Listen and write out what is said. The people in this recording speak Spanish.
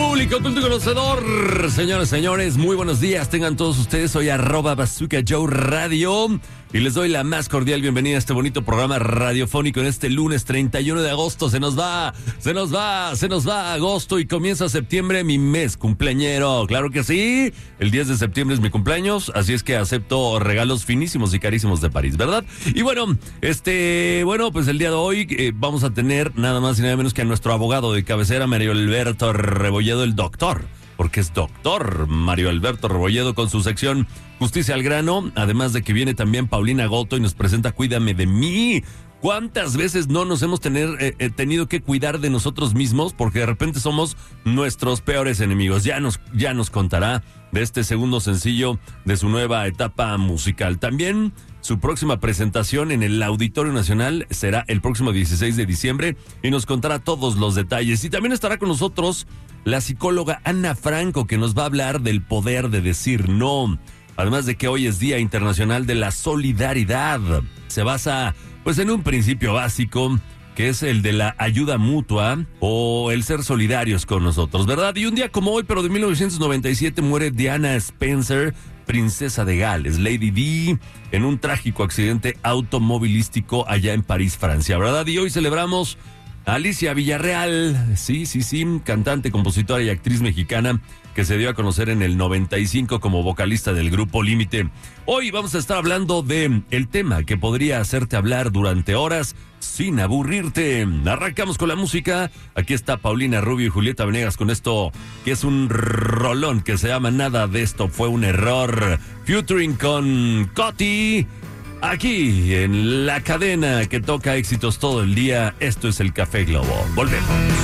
público, culto conocedor. Señores, señores, muy buenos días. Tengan todos ustedes. Soy @Bazooka Joe Radio. Y les doy la más cordial bienvenida a este bonito programa radiofónico en este lunes 31 de agosto. Se nos va agosto y comienza septiembre, mi mes cumpleañero. Claro que sí, el 10 de septiembre es mi cumpleaños, así es que acepto regalos finísimos y carísimos de París, ¿verdad? Y bueno, pues el día de hoy vamos a tener nada más y nada menos que a nuestro abogado de cabecera, Mario Alberto Rebolledo, el doctor. Porque es doctor Mario Alberto Rebolledo con su sección Justicia al Grano, además de que viene también Paulina Goto y nos presenta Cuídame de mí. ¿Cuántas veces no nos hemos tenido que cuidar de nosotros mismos? Porque de repente somos nuestros peores enemigos. Ya nos contará de este segundo sencillo de su nueva etapa musical. También su próxima presentación en el Auditorio Nacional será el próximo 16 de diciembre y nos contará todos los detalles. Y también estará con nosotros la psicóloga Ana Franco, que nos va a hablar del poder de decir no. Además de que hoy es Día Internacional de la Solidaridad. Se basa, pues, en un principio básico, que es el de la ayuda mutua o el ser solidarios con nosotros, ¿verdad? Y un día como hoy, pero de 1997, muere Diana Spencer, princesa de Gales, Lady Di, en un trágico accidente automovilístico allá en París, Francia, ¿verdad? Y hoy celebramos a Alicia Villarreal, sí, cantante, compositora y actriz mexicana que se dio a conocer en el 95 como vocalista del grupo Límite. Hoy vamos a estar hablando de el tema que podría hacerte hablar durante horas sin aburrirte. Arrancamos con la música. Aquí está Paulina Rubio y Julieta Venegas con esto que es un rolón que se llama Nada de esto fue un error. Featuring con Coti. Aquí en la cadena que toca éxitos todo el día. Esto es el Café Globo. Volvemos.